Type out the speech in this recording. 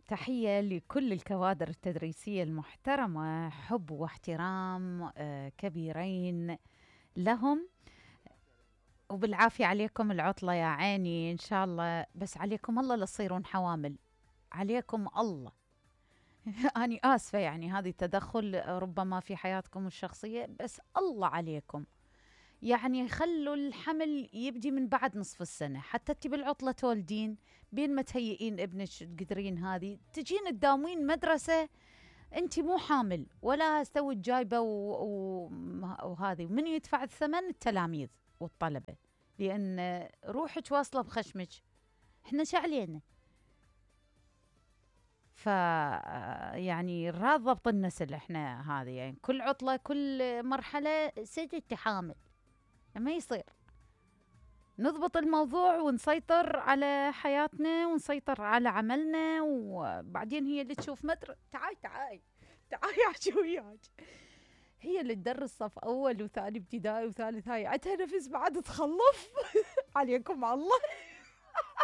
تحية لكل الكوادر التدريسية المحترمة، حب واحترام كبيرين لهم. وبالعافية عليكم العطلة يا عيني، إن شاء الله بس عليكم الله لا تصيرون حوامل، عليكم الله. أنا آسفة يعني هذه تدخل ربما في حياتكم الشخصية، بس الله عليكم. يعني خلوا الحمل يبدي من بعد نصف السنة، حتى انتي بالعطلة تولدين بين ما تهيئين ابنك تقدرين هذه تجين تداومين مدرسة. انتي مو حامل ولا استوي جايبة وهذه، ومن يدفع الثمن؟ التلاميذ والطلبة، لأن روحك واصلة بخشمك. احنا شعلينا. ف يعني راد ضبط النسل احنا هذه، يعني كل عطلة كل مرحلة سجلتي حامل، ما يصير. نضبط الموضوع ونسيطر على حياتنا ونسيطر على عملنا، وبعدين هي اللي تشوف تعاي احكي وياك. هي اللي تدرس صف اول وثاني ابتدائي وثالث، هاي عندها نفس بعد تخلف. عليكم الله.